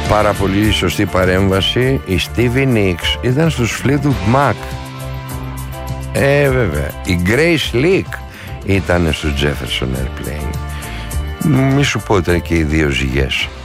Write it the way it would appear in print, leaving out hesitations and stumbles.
Πάρα πολύ σωστή παρέμβαση. Η Stevie Nicks ήταν στους Fleetwood Mac. Βέβαια. Η Grace Slick ήταν στους Jefferson Airplane. Μη σου πω ότι ήταν και οι δύο ζυγές.